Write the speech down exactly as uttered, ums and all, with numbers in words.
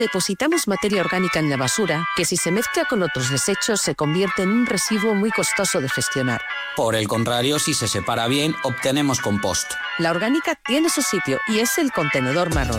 Depositamos materia orgánica en la basura que, si se mezcla con otros desechos, se convierte en un residuo muy costoso de gestionar. Por el contrario, si se separa bien, obtenemos compost. La orgánica tiene su sitio y es el contenedor marrón.